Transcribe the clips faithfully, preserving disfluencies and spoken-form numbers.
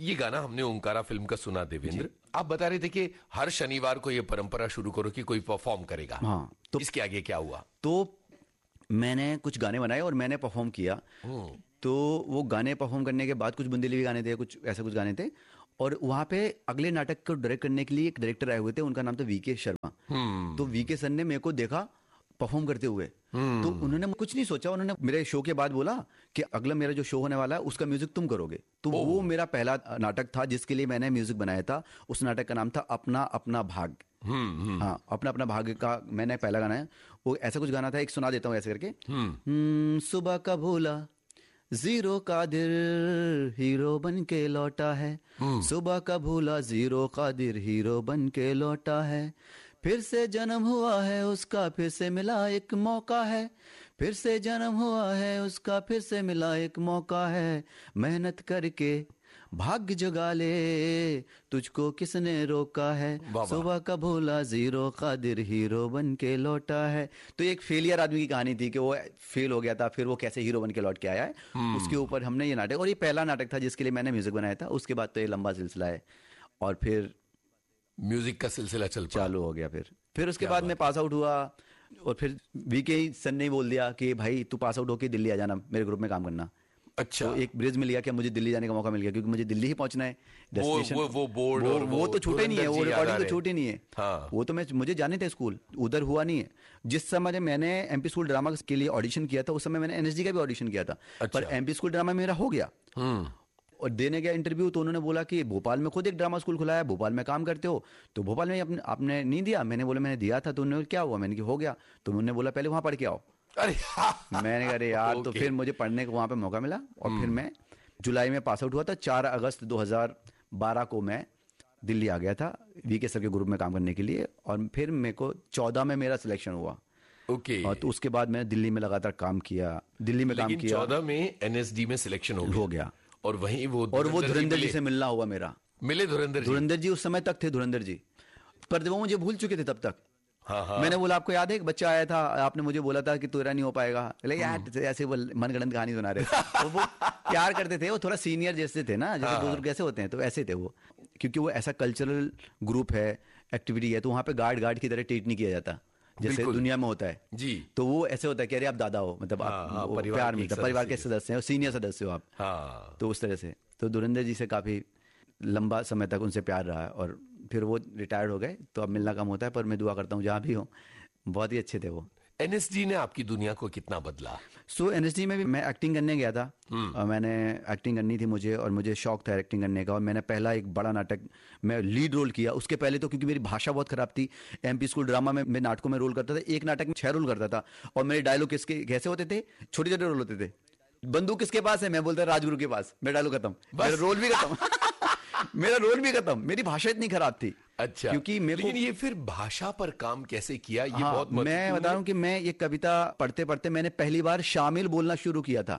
ये गाना हमने ओंकारा फिल्म का सुना देवेंद्र, आप बता रहे थे कि हर शनिवार को ये परंपरा शुरू करो कि कोई परफॉर्म करेगा। हाँ, तो इसके आगे क्या हुआ? तो मैंने कुछ गाने बनाए और मैंने परफॉर्म किया। तो वो गाने परफॉर्म करने के बाद कुछ बुंदेली गाने थे, कुछ ऐसे कुछ गाने थे, और वहां पे अगले नाटक को डायरेक्ट करने के लिए एक डायरेक्टर आए हुए थे, उनका नाम था वीके शर्मा। तो वीके सर ने मेरे को देखा परफॉर्म करते हुए, तो उन्होंने कुछ नहीं सोचा, उन्होंने मेरे शो के बाद बोला कि अगला मेरा जो शो होने वाला है उसका म्यूजिक तुम करोगे। तो वो मेरा पहला नाटक था जिसके लिए मैंने म्यूजिक बनाया था। उस नाटक का नाम था अपना अपना भाग। हाँ, अपना अपना भाग्य का मैंने पहला गाना है। वो ऐसा कुछ गाना था, एक सुना देता हूँ ऐसे करके। सुबह का भूला जीरो कादिर हीरो बन के लौटा है, सुबह का भूला जीरो कादिर हीरो बन के लौटा है, फिर से जन्म हुआ है उसका फिर से मिला एक मौका है, फिर से जन्म हुआ है उसका फिर से मिला एक मौका है, मेहनत करके भाग्य जगा ले तुझको किसने रोका है, सुबह का भूला जीरो कादिर हीरो बन के लौटा है। तो एक फेलियर आदमी की कहानी थी कि वो फेल हो गया था, फिर वो कैसे हीरो बन के लौट के आया है, उसके ऊपर हमने ये नाटक, और ये पहला नाटक था जिसके लिए मैंने म्यूजिक बनाया था। उसके बाद तो ये लंबा सिलसिला है और फिर म्यूजिक का सिलसिला चल चालू हो गया। फिर फिर उसके बाद मैं पास आउट हुआ और फिर वीके सर ने बोल दिया कि भाई तू पास आउट होके दिल्ली आ जाना, मेरे ग्रुप में काम करना। अच्छा, तो एक ब्रिज मिल गया कि मुझे दिल्ली जाने का मौका मिल गया, क्योंकि मुझे दिल्ली ही पहुंचना है डेस्टिनेशन। वो, वो, वो बोर्ड वो, और वो, वो तो छूटे नहीं है, वो रिकॉर्डिंग तो छूटी नहीं है। हाँ। वो तो मैं मुझे जाने थे स्कूल, उधर हुआ नहीं है। जिस समय मैंने एमपी स्कूल ड्रामा के लिए ऑडिशन किया था उस समय मैंने एनएसडी का भी ऑडिशन किया था। अच्छा। पर एमपी स्कूल ड्रामा मेरा हो गया और देने गया इंटरव्यू, तो उन्होंने बोला कि भोपाल में खुद एक ड्रामा स्कूल खुला है, भोपाल में काम करते हो, तो भोपाल में आपने आपने नहीं दिया। मैंने बोला मैंने दिया था। तो उन्होंने क्या हुआ, मैंने कहा हो गया। तो उन्होंने बोला पहले वहां पढ़ के आओ। अरे मैंने कहा अरे यार। तो फिर मुझे पढ़ने को वहां पे मौका मिला और फिर मैं जुलाई में पास आउट हुआ था। चार अगस्त दो हज़ार बारह को मैं दिल्ली आ गया था वीके सर के ग्रुप में काम करने के लिए, और फिर मेरे को चौदह में मेरा सिलेक्शन हुआ। ओके। और तो उसके बाद मैंने दिल्ली में लगातार काम किया, दिल्ली में काम किया। चौदह में एनएसडी में सिलेक्शन हो गया, हो गया। और वहीं वो और वो धुरंधर जी से मिलना हुआ मेरा। मिले धुरंधर जी? धुरंधर जी उस समय तक थे, धुरंधर जी, पर वो मुझे भूल चुके थे तब तक। हाँ हाँ। मैंने बोला आपको याद है एक बच्चा आया था, आपने मुझे बोला था कि तेरा नहीं हो पाएगा, यार ऐसे वो मनगढ़ंत कहानी सुना रहे थे। वो प्यार करते थे, वो थोड़ा सीनियर जैसे थे ना, जैसे बुजुर्ग कैसे होते हैं, तो ऐसे थे वो। क्योंकि वो ऐसा कल्चरल ग्रुप है, एक्टिविटी है, तो वहां पे गार्ड गार्ड की तरह ट्रीट नहीं किया जाता जैसे दुनिया में होता है जी। तो वो ऐसे होता है कि अरे आप दादा हो, मतलब आप हाँ, प्यार मिलता, परिवार के सदस्य हो, सीनियर सदस्य हो आप। हाँ। तो उस तरह से तो धुरंधर जी से काफी लंबा समय तक उनसे प्यार रहा, और फिर वो रिटायर्ड हो गए तो अब मिलना कम होता है, पर मैं दुआ करता हूँ जहाँ भी हो। बहुत ही अच्छे थे वो। एनएसडी ने आपकी दुनिया को कितना बदला? सो so, एनएसडी में भी मैं एक्टिंग करने गया था, और मैंने एक्टिंग करनी थी मुझे, और मुझे शौक था एक्टिंग करने का, और मैंने पहला एक बड़ा नाटक मैं लीड रोल किया। उसके पहले तो क्योंकि मेरी भाषा बहुत खराब थी, एमपी स्कूल ड्रामा में मैं नाटकों में रोल करता था, एक नाटक में छह रोल करता था, और मेरे डायलॉग किसके कैसे होते थे, छोटे छोटे रोल होते थे। बंदूक किसके पास है, मैं बोलता राजगुरु के पास, मेरा डायलॉग खत्म, मेरा रोल भी खत्म। मेरा रोल भी खत्म, मेरी भाषा इतनी खराब थी। अच्छा, क्योंकि मेरे लेकिन ये फिर भाषा पर काम कैसे किया, ये हाँ, बहुत मैं बता रहा हूं कि मैं ये कविता पढ़ते पढ़ते मैंने पहली बार शामिल बोलना शुरू किया था।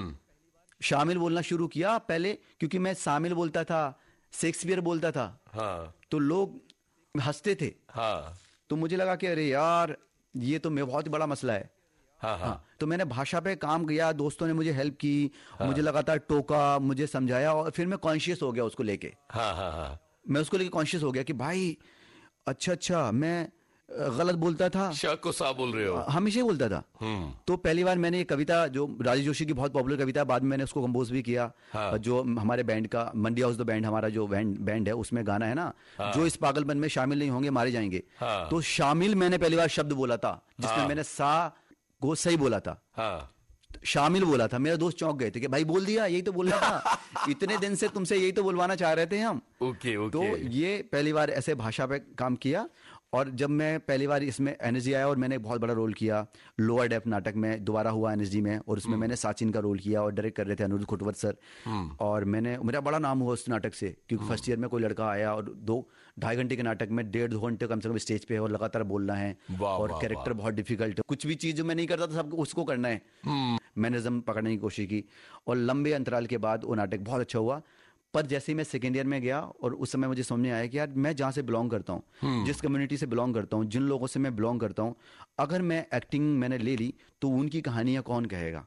शामिल बोलना शुरू किया पहले, क्योंकि मैं शामिल बोलता था, शेक्सपियर बोलता था। हाँ। तो लोग हंसते थे। हाँ। तो मुझे लगा कि अरे यार ये तो मैं बहुत बड़ा मसला है। हाँ, हाँ। हाँ, तो मैंने भाषा पे काम किया, दोस्तों ने मुझे हेल्प की। हाँ। मुझे लगातार टोका, मुझे समझाया, और फिर मैं कॉन्शियस हो गया उसको लेके। हाँ, हाँ, हाँ। मैं उसको लेके कॉन्शियस हो गया कि भाई अच्छा अच्छा मैं गलत बोलता था, शाह को सा बोल रहे हो, हमेशा ही बोलता था। तो पहली बार मैंने ये कविता, जो राजेश जोशी की बहुत पॉपुलर कविता, बाद में मैंने उसको कंपोज भी किया। हाँ। जो हमारे बैंड का मंडी हाउस द बैंड, हमारा जो बैंड बैंड है, उसमें गाना है ना, हाँ। जो इस पागलपन में शामिल नहीं होंगे मारे जाएंगे। हाँ। तो शामिल मैंने पहली बार शब्द बोला था, जिसमें हाँ। मैंने सा को सही बोला था। हाँ। शामिल बोला था। मेरा दोस्त चौंक गए थे कि भाई बोल दिया, यही तो बोलना था। इतने दिन से तुमसे यही तो बुलवाना चाह रहे थे हम। Okay, okay. तो ये पहली बार ऐसे भाषा पे काम किया। और जब मैं पहली बार इसमें एनएसजी आया, और मैंने एक बहुत बड़ा रोल किया लोअर डेप्थ नाटक में, दोबारा हुआ एनएसजी में, और उसमें मैंने साचिन का रोल किया, और डायरेक्ट कर रहे थे अनुरुद्ध खुटवत सर। और मैंने मेरा बड़ा नाम हुआ उस नाटक से, क्योंकि फर्स्ट ईयर में कोई लड़का आया और दो ढाई घंटे के नाटक में डेढ़ दो घंटे कम से कम स्टेज पे और लगातार बोलना है, और कैरेक्टर बहुत डिफिकल्ट है, कुछ भी चीज जो मैं नहीं करता था सब उसको करना है। मैंने रिदम पकड़ने की कोशिश की, और लंबे अंतराल के बाद वो नाटक बहुत अच्छा हुआ। पर जैसे ही मैं सेकेंड ईयर में गया, और उस समय मुझे समझ में आया कि यार मैं जहां से बिलोंग करता हूं, जिस कम्युनिटी से बिलोंग करता हूं, जिन लोगों से मैं बिलोंग करता हूं, अगर मैं एक्टिंग मैंने ले ली तो उनकी कहानियां कौन कहेगा।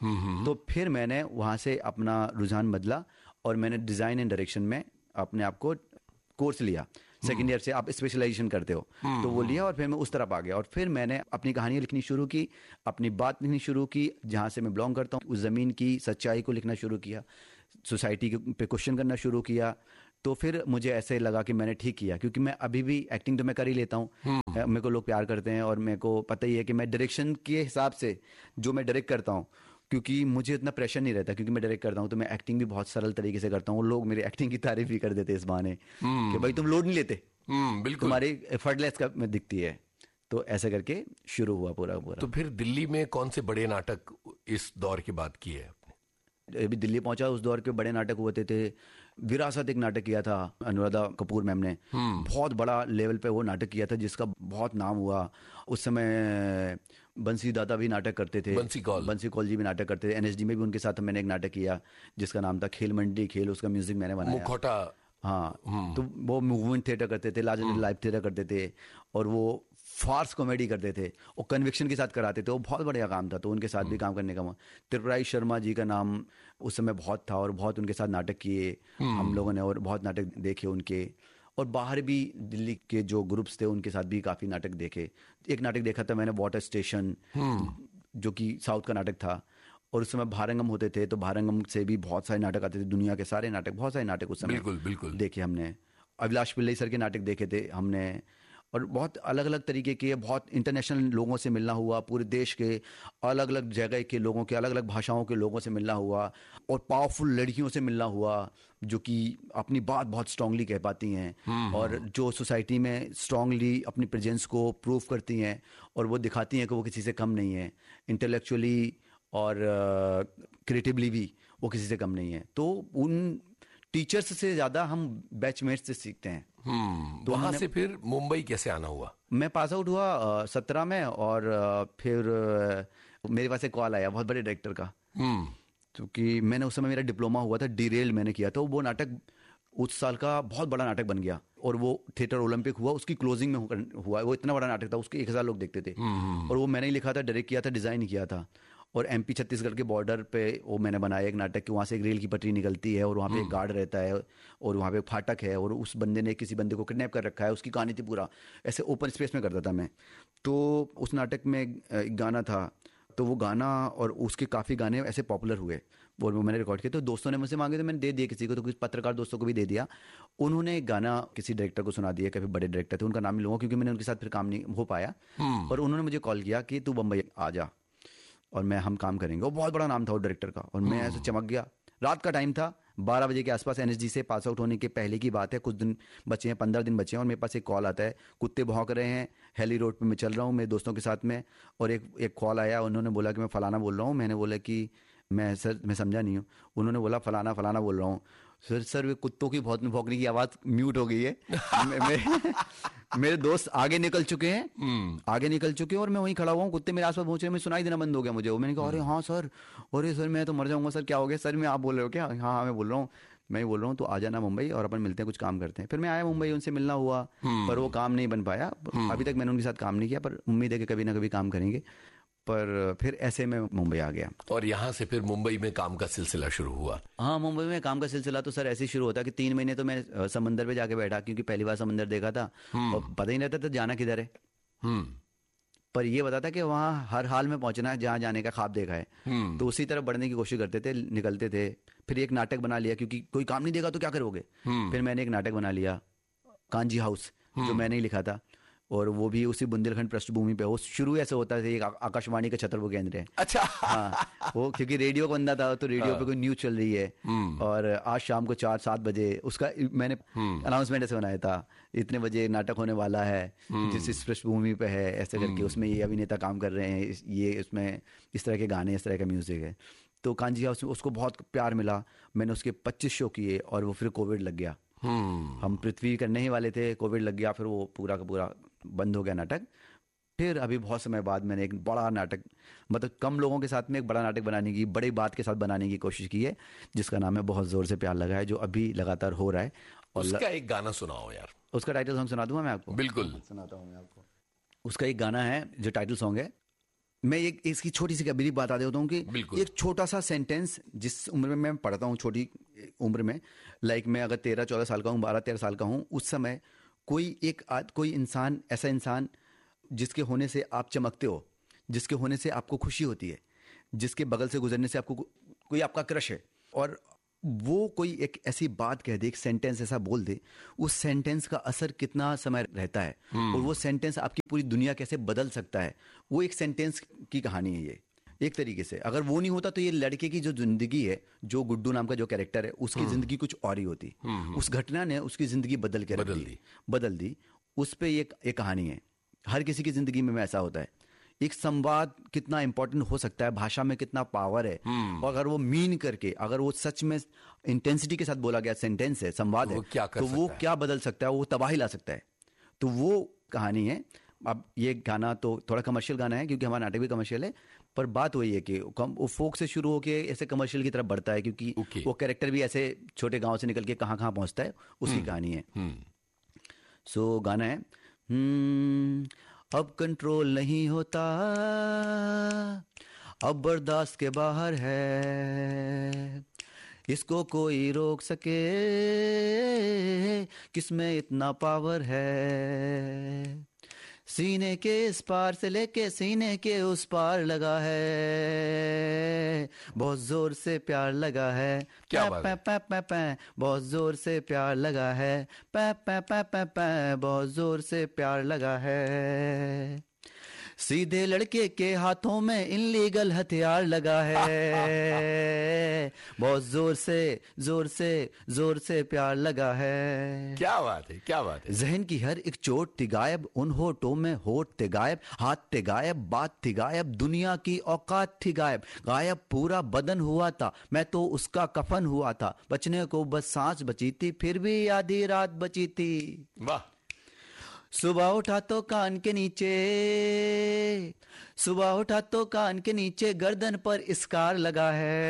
तो फिर मैंने वहाँ से अपना रुझान बदला और मैंने डिज़ाइन एंड डायरेक्शन में अपने आप को कोर्स लिया। सेकेंड ईयर से आप स्पेशलाइजेशन करते हो, तो वो लिया और फिर मैं उस तरफ आ गया और फिर मैंने अपनी कहानियाँ लिखनी शुरू की, अपनी बात लिखनी शुरू की, जहाँ से मैं बिलोंग करता हूँ उस ज़मीन की सच्चाई को लिखना शुरू किया, सोसाइटी के पे क्वेश्चन करना शुरू किया। तो फिर मुझे ऐसे लगा कि मैंने ठीक किया, क्योंकि मैं अभी भी एक्टिंग तो मैं कर ही लेता हूँ, मेरे को लोग प्यार करते हैं और मेरे को पता ही है कि मैं डायरेक्शन के हिसाब से जो मैं डायरेक्ट करता हूँ, क्योंकि मुझे इतना प्रेशर नहीं रहता, क्योंकि मैं डायरेक्ट करता हूँ तो मैं एक्टिंग भी बहुत सरल तरीके से करता हूँ। लोग मेरी एक्टिंग की तारीफ भी कर देते इस बहाने कि भाई तुम लोड नहीं लेते, बिल्कुल तुम्हारी एफर्टलेस का में दिखती है। तो ऐसा करके शुरू हुआ पूरा पूरा। तो फिर दिल्ली में कौन से बड़े नाटक इस दौर की बात की है? अभी दिल्ली पहुंचा, उस दौर के बड़े नाटक होते थे। विरासत एक नाटक किया था अनुराधा कपूर मैम ने, बहुत बड़ा लेवल पे वो नाटक किया था जिसका बहुत नाम हुआ। उस समय बंसी दादा भी नाटक करते थे, बंसी कौल बंसी कौल जी भी नाटक करते थे। एनएसडी में भी उनके साथ मैंने एक नाटक किया जिसका नाम था खेल मंडी खेल, उसका म्यूजिक मैंने बनाया। मुखौटा, हाँ, तो वो मूवमेंट थिएटर करते थे, लार्जर देन लाइफ थिएटर करते थे और वो फार्स कॉमेडी करते थे और कन्विक्शन के साथ कराते थे। वो बहुत बढ़िया काम था, तो उनके साथ भी काम करने का मन। त्रिपुरारी शर्मा जी का नाम उस समय बहुत था और बहुत उनके साथ नाटक किए हम लोगों ने और बहुत नाटक देखे उनके। और बाहर भी दिल्ली के जो ग्रुप्स थे उनके साथ भी काफ़ी नाटक देखे। एक नाटक देखा था मैंने वाटर स्टेशन, जो कि साउथ का नाटक था, और उस समय भारंगम होते थे, तो भारंगम से भी बहुत सारे नाटक आते थे, दुनिया के सारे नाटक, बहुत सारे नाटक उस समय बिल्कुल बिल्कुल देखे हमने। अभिलाष पिल्लई सर के नाटक देखे थे हमने और बहुत अलग अलग तरीके के, बहुत इंटरनेशनल लोगों से मिलना हुआ, पूरे देश के अलग अलग जगह के लोगों के, अलग अलग भाषाओं के लोगों से मिलना हुआ और पावरफुल लड़कियों से मिलना हुआ जो कि अपनी बात बहुत स्ट्रांगली कह पाती हैं और जो सोसाइटी में स्ट्रांगली अपनी प्रेजेंस को प्रूव करती हैं और वो दिखाती हैं कि वो किसी से कम नहीं है, इंटेलेक्चुअली और क्रिएटिवली uh, भी वो किसी से कम नहीं है। तो उन टीचर्स से ज़्यादा हम बैचमेट्स से सीखते हैं। हम्म तो वहां से फिर मुंबई कैसे आना हुआ? मैं पास आउट हुआ सत्रह में और uh, फिर uh, मेरे पास एक कॉल आया बहुत बड़े डायरेक्टर का, क्योंकि मैंने उस समय मेरा डिप्लोमा हुआ था, डीरेल मैंने किया था। वो नाटक उस साल का बहुत बड़ा नाटक बन गया और वो थिएटर ओलंपिक हुआ, उसकी क्लोजिंग में हुआ। वो इतना बड़ा नाटक था, उसके एक हज़ार लोग देखते थे और वो मैंने ही लिखा था, डायरेक्ट किया था, डिज़ाइन किया था। और एमपी छत्तीसगढ़ के बॉर्डर पे वो मैंने बनाया एक नाटक कि वहाँ से एक रेल की पटरी निकलती है और वहाँ पे एक गार्ड रहता है और वहाँ पे एक फाटक है और उस बंदे ने किसी बंदे को किडनैप कर रखा है, उसकी कहानी थी पूरा। ऐसे ओपन स्पेस में करता था मैं। तो उस नाटक में एक गाना था, तो वो गाना और उसके काफ़ी गाने ऐसे पॉपुलर हुए और वो मैंने रिकॉर्ड किया। तो दोस्तों ने मुझसे मांगे तो मैंने दे दिया किसी को, तो कुछ पत्रकार दोस्तों को भी दे दिया। उन्होंने एक गाना किसी डायरेक्टर को सुना दिया, काफ़ी बड़े डायरेक्टर थे, उनका नाम नहीं लूँगा क्योंकि मैंने उनके साथ फिर काम नहीं हो पाया। और उन्होंने मुझे कॉल किया कि तू बम्बई आ जा और मैं हम काम करेंगे। वो बहुत बड़ा नाम था वो डायरेक्टर का और मैं ऐसे चमक गया। रात का टाइम था, बारह बजे के आसपास, एनएसडी से पास आउट होने के पहले की बात है, कुछ दिन बचे हैं, पंद्रह दिन बचे हैं और मेरे पास एक कॉल आता है, कुत्ते भौंक रहे हैं, हेली रोड पे मैं चल रहा हूँ मेरे दोस्तों के साथ में, और एक एक कॉल आया, उन्होंने बोला कि मैं फलाना बोल रहा हूँ। मैंने बोला कि मैं सर मैं समझा नहीं हूँ। उन्होंने बोला फलाना फलाना बोल रहा हूँ। सर सर वे कुत्तों की बहुत भौंकने की आवाज़ म्यूट हो गई है। मेरे, मेरे दोस्त आगे निकल चुके हैं, आगे निकल चुके हैं और मैं वहीं खड़ा हुआ हूँ, कुत्ते मेरे आसपास पहुंच रहे हैं, मैं सुनाई देना बंद हो गया मुझे। वो मैंने कहा अरे हाँ सर, अरे सर मैं तो मर जाऊंगा सर, क्या हो गया सर? मैं आप बोल रहे हो क्या? हाँ हाँ मैं बोल रहा हूँ, मैं बोल रहा हूँ तो आ जाना मुंबई और अपन मिलते हैं, कुछ काम करते हैं। फिर मैं आया मुंबई, उनसे मिलना हुआ पर वो काम नहीं बन पाया। अभी तक मैंने उनके साथ काम नहीं किया, पर उम्मीद है कि कभी ना कभी काम करेंगे। पर फिर ऐसे में मुंबई आ गया और यहाँ से फिर मुंबई में काम का सिलसिला शुरू हुआ। हाँ, मुंबई में काम का सिलसिला तो सर ऐसे ही शुरू होता कि तीन महीने तो मैं समंदर पे जाके बैठा, क्योंकि पहली बार समंदर देखा था और पता ही नहीं रहता था जाना किधर है। पर ये बता था कि वहाँ हर हाल में पहुंचना है, जहाँ जाने का ख्वाब देखा है, तो उसी तरफ बढ़ने की कोशिश करते थे, निकलते थे। फिर एक नाटक बना लिया, क्योंकि कोई काम नहीं देगा तो क्या करोगे। फिर मैंने एक नाटक बना लिया, कांजी हाउस, जो मैंने ही लिखा था और वो भी उसी बुंदेलखंड पृष्ठभूमि पे। वो शुरू ऐसे होता था, एक आकाशवाणी का छतरपुर केंद्र है। अच्छा। हाँ, वो क्योंकि रेडियो का बंदा था तो रेडियो पे कोई न्यूज चल रही है और आज शाम को चार सात बजे उसका मैंने अनाउंसमेंट ऐसे बनाया था, इतने बजे नाटक होने वाला है जिस इस पृष्ठभूमि पे है, ऐसे करके उसमें ये अभिनेता काम कर रहे हैं, ये उसमें इस तरह के गाने, इस तरह का म्यूजिक है। तो कांजी हाउस उसको बहुत प्यार मिला, मैंने उसके पच्चीस शो किए और वो फिर कोविड लग गया। हम पृथ्वी करने ही वाले थे, कोविड लग गया, फिर वो पूरा का पूरा बंद हो गया नाटक। फिर अभी बहुत समय बाद मैंने एक बड़ा नाटक, मतलब कम लोगों के साथ में एक बड़ा नाटक बनाने की, बड़ी बात के साथ बनाने की कोशिश की है, जिसका नाम है बहुत जोर से प्यार लगा है, जो अभी लगातार हो रहा है। और उसका एक गाना सुनाओ यार। उसका टाइटल सॉन्ग सुना दूंगा मैं आपको? बिल्कुल सुनाता हूँ मैं आपको। उसका एक गाना है जो टाइटल सॉन्ग है, मैं एक इसकी छोटी सी अभी बता देता हूँ कि बिल्कुल। एक छोटा सा सेंटेंस जिस उम्र में मैं पढ़ता हूँ, छोटी उम्र में, लाइक मैं अगर तेरह चौदह साल का हूँ, बारह तेरह साल का हूँ, उस समय कोई एक आद कोई इंसान, ऐसा इंसान जिसके होने से आप चमकते हो, जिसके होने से आपको खुशी होती है, जिसके बगल से गुजरने से आपको को- कोई आपका क्रश है, और वो कोई एक ऐसी बात कह दे, एक सेंटेंस ऐसा बोल दे, उस सेंटेंस का असर कितना समय रहता है और वो सेंटेंस आपकी पूरी दुनिया कैसे बदल सकता है, वो एक सेंटेंस की कहानी है ये। एक तरीके से अगर वो नहीं होता तो ये लड़के की जो जिंदगी है, जो गुड्डू नाम का जो कैरेक्टर है, उसकी जिंदगी कुछ और ही होती। उस घटना ने उसकी जिंदगी बदल के रख बदल दी दी। बदल दी उस पे एक एक कहानी है। हर किसी की जिंदगी में ऐसा होता है। एक संवाद कितना इंपॉर्टेंट हो सकता है, भाषा में कितना पावर है, और अगर वो मीन करके, अगर वो सच में इंटेंसिटी के साथ बोला गया सेंटेंस है, संवाद तो है, वो क्या कर तो वो सकता है? क्या बदल सकता है, वो तबाही ला सकता है। तो वो कहानी है। अब ये गाना तो थोड़ा कमर्शियल गाना है क्योंकि हमारा नाटक भी कमर्शियल है, पर बात वही है कि कम- वो फोक से शुरू होके ऐसे कमर्शियल की तरफ बढ़ता है, क्योंकि Okay. वो कैरेक्टर भी ऐसे छोटे गांव से निकल के कहाँ कहाँ पहुंचता है, उसकी कहानी है। सो गाना है, हम्म, अब कंट्रोल नहीं होता, अब बर्दाश्त के बाहर है, इसको कोई रोक सके, किसमें इतना पावर है, सीने के इस पार से लेके सीने के उस पार लगा है, बहुत जोर से प्यार लगा है, क्या पै, बात पै, है? पै, पै, पै, बहुत जोर से प्यार लगा है, पै, पै, पै, पै, पै, बहुत जोर से प्यार लगा है, सीधे लड़के के हाथों में इनलीगल हथियार लगा है, बहुत जोर से जोर से जोर से प्यार लगा है, क्या बात है, क्या बात है। जहन की हर एक चोट थी गायब, उन होठों में होठ थे गायब, हाथ थे गायब, बात थी गायब, दुनिया की औकात थी गायब, गायब पूरा बदन हुआ था, मैं तो उसका कफन हुआ था, बचने को बस सांस बची थी, फिर भी आधी रात बची थी, वाह। सुबह उठा तो कान के नीचे, सुबह उठा तो कान के नीचे गर्दन पर स्कार लगा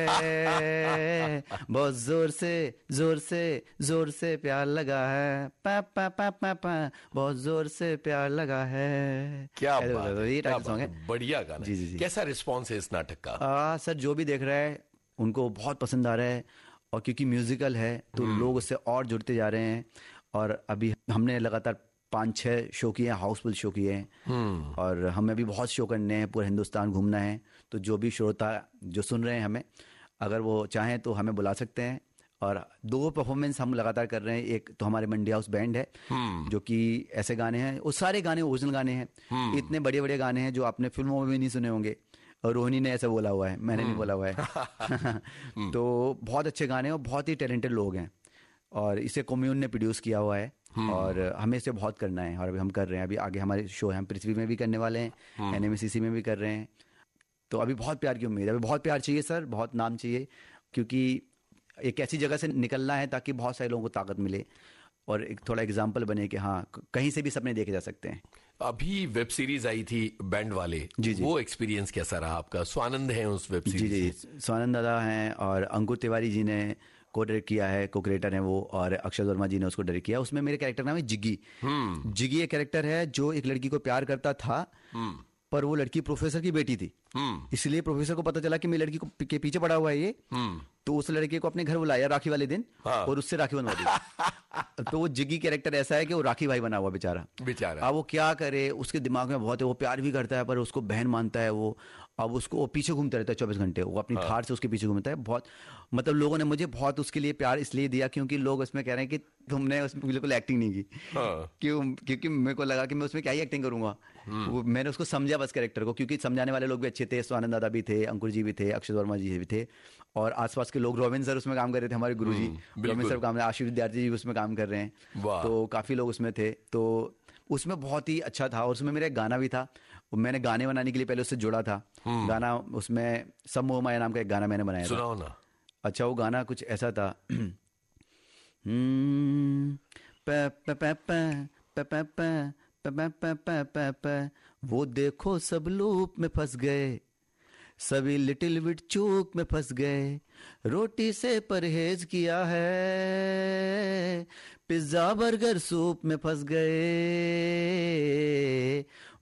है, बहुत जोर से जोर से जोर से प्यार लगा है, पा पा पा पा पा बहुत जोर से प्यार लगा है। क्या ऐसे बात होता है, है, ये क्या टाइटल बात सॉन्ग है, है। बढ़िया गाना जी, है। जी, जी। कैसा रिस्पॉन्स है इस नाटक का? आ, सर जो भी देख रहा है उनको बहुत पसंद आ रहा है, और क्योंकि म्यूजिकल है तो लोग उससे और जुड़ते जा रहे हैं, और अभी हमने लगातार पाँच छः शो किए हैं, हाउसफुल शो किए हैं, और हमें भी बहुत शो करने हैं, पूरा हिंदुस्तान घूमना है। तो जो भी श्रोता जो सुन रहे हैं हमें, अगर वो चाहें तो हमें बुला सकते हैं, और दो परफॉर्मेंस हम लगातार कर रहे हैं। एक तो हमारे मंडी हाउस बैंड है जो कि ऐसे गाने हैं, वो सारे गाने ओरिजिनल गाने हैं, इतने बड़े बड़े गाने हैं जो आपने फिल्मों में भी नहीं सुने होंगे, और रोहिणी ने ऐसा बोला हुआ है, मैंने नहीं बोला हुआ है। तो बहुत अच्छे गाने हैं और बहुत ही टैलेंटेड लोग हैं, और इसे कम्यून ने प्रोड्यूस किया हुआ है, और हमें इसे बहुत करना है, और अभी हम कर रहे हैं। अभी आगे हमारे शो है, हम पृथ्वी में भी करने वाले हैं, एनएमसीसी में भी कर रहे हैं। तो अभी बहुत प्यार की उम्मीद है, अभी बहुत प्यार चाहिए सर, बहुत नाम चाहिए, क्योंकि एक ऐसी जगह से निकलना है ताकि बहुत सारे लोगों को ताकत मिले, और एक थोड़ा एग्जाम्पल बने कि हाँ कहीं से भी सपने देखे जा सकते हैं। अभी वेब सीरीज आई थी बैंड वाले, जी, जी। वो एक्सपीरियंस कैसा रहा आपका? स्वानंद है उस वेब जी सीरीज जी, में। स्वानंद दादा हैं, और अंकुर तिवारी जी ने को डायरेक्ट किया है, को क्रिएटर हैं वो, और अक्षय वर्मा जी ने उसको डायरेक्ट किया। उसमें मेरे कैरेक्टर नाम है जिग्गी। जिग्गी एक कैरेक्टर है जो एक लड़की को प्यार करता था, पर वो लड़की प्रोफेसर की बेटी थी, इसलिए प्रोफेसर को पता चला कि मेरी लड़की को के पीछे पड़ा हुआ है ये, तो उस लड़के को अपने घर बुलाया राखी वाले दिन, हाँ। और उससे राखी बनवा दी। तो वो जिग्गी कैरेक्टर ऐसा है कि वो राखी भाई बना हुआ बेचारा। बेचारा। अब वो क्या करे, उसके दिमाग में बहुत है, वो प्यार भी करता है पर उसको बहन मानता है वो। अब उसको वो पीछे घूमता रहता है चौबीस घंटे, वो अपनी थार से उसके पीछे घूमता है। बहुत मतलब लोगों ने मुझे बहुत उसके लिए प्यार इसलिए दिया क्योंकि लोग उसमें कह रहे हैं कि तुमने उसमें बिल्कुल एक्टिंग नहीं की। हाँ। क्यों? क्योंकि मेरे को लगा कि मैं उसमें क्या ही एक्टिंग करूंगा। वो मैंने उसको समझा बस कैरेक्टर को, क्योंकि समझाने वाले लोग भी अच्छे थे, स्वानंद दादा भी थे, अंकुर जी भी थे, अक्षय वर्मा जी भी थे, और आसपास के लोग, रोविन सर उसमें काम कर रहे थे, हमारे गुरुजी रोविन सर काम, आशीष विद्यार्थी जी उसमें काम कर रहे हैं, वाह। तो काफी लोग उसमें थे। तो उसमें बहुत ही अच्छा था, और उसमें मेरा एक गाना भी था। मैंने गाने बनाने के लिए पहले उससे जुड़ा था। गाना उसमें सब मोह माया नाम का एक गाना मैंने बनाया था। सुनाओ ना। अच्छा, वो गाना कुछ ऐसा था, हम्म, प प प प प प प प प प प प वो देखो सब लूप में फंस गए, सभी लिटिल बिट चूक में फंस गए, रोटी से परहेज किया है, पिज्जा बर्गर सूप में फंस गए,